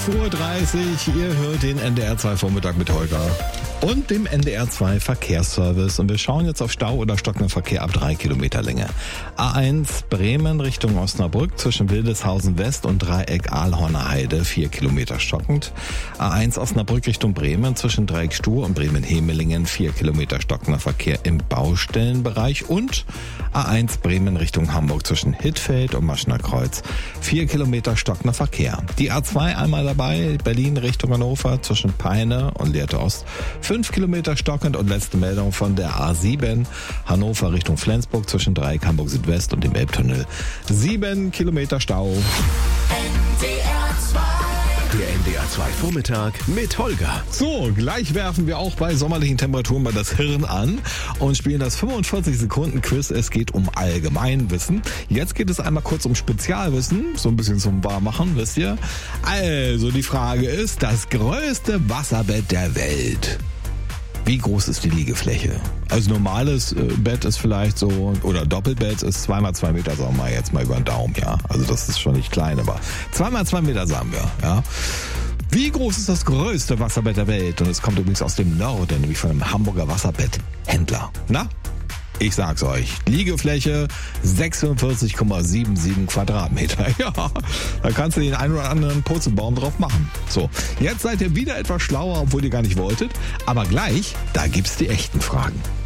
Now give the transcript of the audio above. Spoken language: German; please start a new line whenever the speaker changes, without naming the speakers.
11.30 Uhr, ihr hört den NDR 2 Vormittag mit Holger und dem NDR 2 Verkehrsservice. Und wir schauen jetzt auf Stau oder stockenden Verkehr ab 3 Kilometer Länge. A1 Bremen Richtung Osnabrück zwischen Wildeshausen West und Dreieck Aalhorner Heide 4 Kilometer stockend. A1 Osnabrück Richtung Bremen zwischen Dreieck Stuhr und Bremen-Hemelingen 4 Kilometer stockender Verkehr im Baustellenbereich. Und A1 Bremen Richtung Hamburg zwischen Hittfeld und Maschner Kreuz 4 Kilometer stockender Verkehr. Die A2 einmal dabei, Berlin Richtung Hannover zwischen Peine und Lehrte Ost 5 Kilometer stockend. Und letzte Meldung von der A7 Hannover Richtung Flensburg zwischen Dreieck Hamburg Südwest und dem Elbtunnel 7 Kilometer Stau.
Der NDR 2 Vormittag mit Holger.
So, gleich werfen wir auch bei sommerlichen Temperaturen mal das Hirn an und spielen das 45-Sekunden-Quiz. Es geht um Allgemeinwissen. Jetzt geht es einmal kurz um Spezialwissen, so ein bisschen zum Warmmachen, wisst ihr. Also, die Frage ist, das größte Wasserbett der Welt. Wie groß ist die Liegefläche? Also normales Bett ist vielleicht so, oder Doppelbett ist 2 mal 2 Meter, sagen wir jetzt mal über den Daumen, ja. Also das ist schon nicht klein, aber 2 mal 2 Meter sagen wir, ja. Wie groß ist das größte Wasserbett der Welt? Und es kommt übrigens aus dem Norden, nämlich von einem Hamburger Wasserbetthändler. Na? Ich sag's euch, Liegefläche 46,77 Quadratmeter. Ja, da kannst du den einen oder anderen Purzelbaum drauf machen. So, jetzt seid ihr wieder etwas schlauer, obwohl ihr gar nicht wolltet. Aber gleich, da gibt's die echten Fragen.